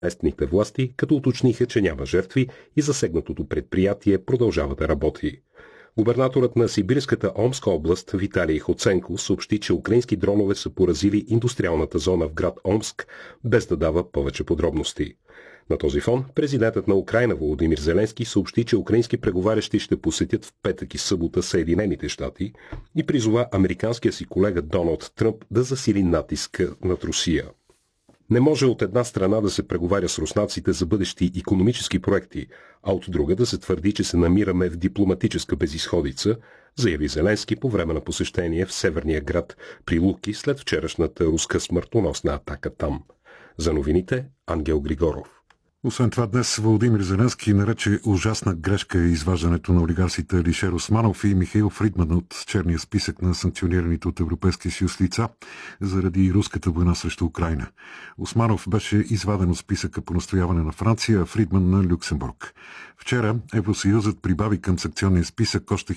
Местните власти, като уточниха, че няма жертви и засегнатото предприятие продължава да работи. Губернаторът на Сибирската Омска област Виталий Хоценко съобщи, че украински дронове са поразили индустриалната зона в град Омск, без да дава повече подробности. На този фон президентът на Украйна Володимир Зеленски съобщи, че украински преговарящи ще посетят в петък и събота Съединените щати и призова американския си колега Доналд Тръмп да засили натиска над Русия. Не може от една страна да се преговаря с руснаците за бъдещи икономически проекти, а от друга да се твърди, че се намираме в дипломатическа безизходица, заяви Зеленски по време на посещение в северния град Прилуки след вчерашната руска смъртоносна атака там. За новините Ангел Григоров. Освен това, днес Володимир Зеленски нарече ужасна грешка изваждането на олигарсите Алишер Османов и Михаил Фридман от черния списък на санкционираните от Европейския съюз лица заради руската война срещу Украйна. Османов беше изваден от списъка по настояване на Франция, а Фридман на Люксембург. Вчера Евросъюзът прибави към санкционния списък още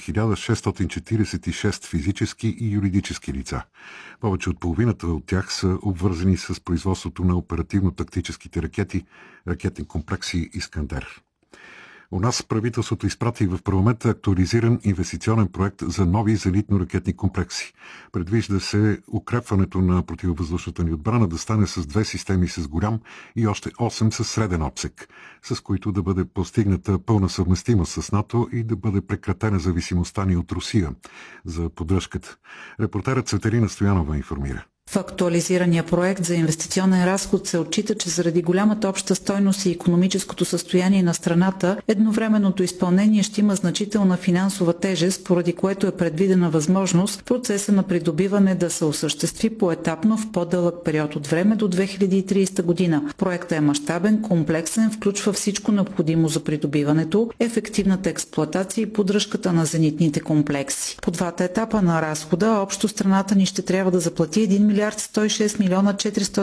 1646 физически и юридически лица. Повече от половината от тях са обвързани с производството на оперативно-тактическите ракетни комплекси Искандер. У нас правителството изпрати в парламента актуализиран инвестиционен проект за нови зенитно-ракетни комплекси. Предвижда се укрепването на противовъздушната ни отбрана да стане с 2 системи с голям и още 8 с среден обсек, с които да бъде постигната пълна съвместимост с НАТО и да бъде прекратена зависимостта ни от Русия за поддръжката. Репортерът Цветелина Стоянова информира. В актуализирания проект за инвестиционен разход се отчита, че заради голямата обща стойност и икономическото състояние на страната, едновременното изпълнение ще има значителна финансова тежест, поради което е предвидена възможност процеса на придобиване да се осъществи поетапно в по-дълъг период от време до 2030 година. Проектът е мащабен, комплексен, включва всичко необходимо за придобиването, ефективната експлоатация и поддръжката на зенитните комплекси. По двата етапа на разхода, общо страната ни ще трябва да заплати 1 милиард 106 милиона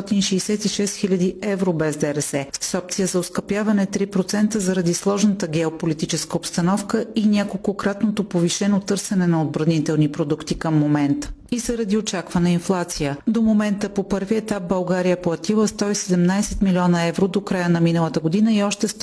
466 хиляди евро без ДРС, с опция за оскъпяване 3% заради сложната геополитическа обстановка и няколкократното повишено търсене на отбранителни продукти към момента. И заради очаквана инфлация. До момента по първи етап България е платила 117 милиона евро до края на миналата година и още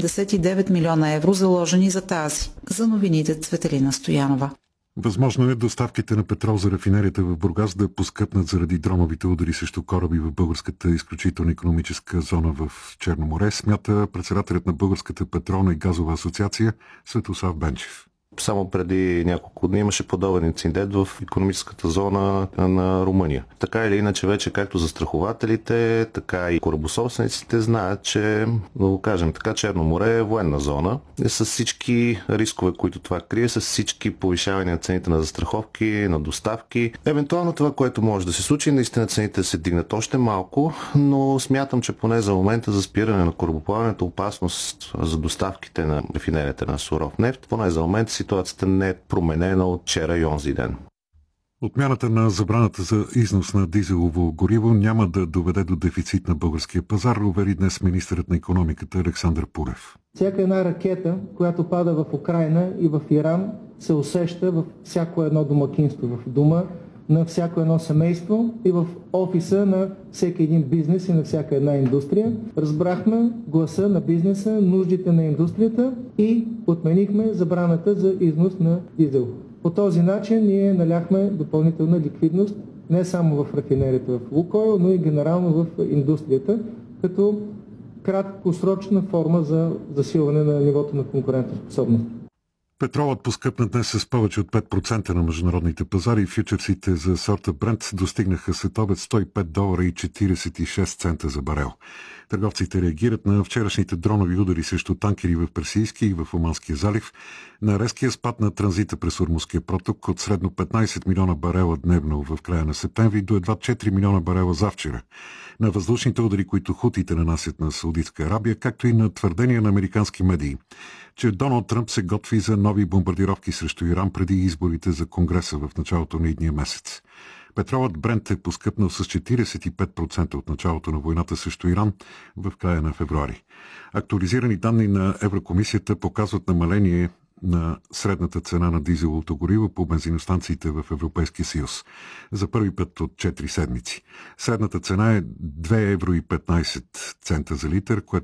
179 милиона евро заложени за тази. За новините Цветелина Стоянова. Възможно е доставките на петрол за рафинерията в Бургас да поскъпнат заради дроновите удари срещу кораби в българската изключителна икономическа зона в Черно море, смята председателят на Българската петролна и газова асоциация Светослав Бенчев. Само преди няколко дни имаше подобен инцидент в икономическата зона на Румъния. Така или иначе вече както застрахователите, така и корабособствениците знаят, че, да го кажем така, Черно море е военна зона. С всички рискове, които това крие, с всички повишавания на цените на застраховки, на доставки. Евентуално това, което може да се случи, наистина цените се дигнат още малко, но смятам, че поне за момента за спиране на корабоплаването, опасност за доставките на рафинерията на суров нефт, поне за момента ситуацията не е променена от вчера и онзи ден. Отмяната на забраната за износ на дизелово гориво няма да доведе до дефицит на българския пазар, увери днес министърът на икономиката Александър Пурев. Всяка една ракета, която пада в Украйна и в Иран, се усеща във всяко едно домакинство в дома, на всяко едно семейство и в офиса на всеки един бизнес и на всяка една индустрия. Разбрахме гласа на бизнеса, нуждите на индустрията и отменихме забраната за износ на дизел. По този начин ние наляхме допълнителна ликвидност не само в рафинерията в Лукойл, но и генерално в индустрията, като краткосрочна форма за засилване на нивото на конкурентоспособност. Петролът поскъпна днес с повече от 5% на международните пазари. Фьючерсите за сорта Брент достигнаха след обед $105 и 46 цента за барел. Търговците реагират на вчерашните дронови удари срещу танкери в Персийския и в Оманския залив, на резкия спад на транзита през Ормузския проток от средно 15 милиона барела дневно в края на септември до едва 4 милиона барела завчера, на въздушните удари, които хутите нанасят на Саудитска Арабия, както и на твърдения на американски медии, че Доналд Тръмп се готви за нови бомбардировки срещу Иран преди изборите за Конгреса в началото на идния месец. Петролът Брент е поскъпнал с 45% от началото на войната срещу Иран в края на февруари. Актуализирани данни на Еврокомисията показват намаление на средната цена на дизеловото гориво по бензиностанциите в Европейския съюз. За първи път от 4 седмици. Средната цена е 2,15 евро за литър, което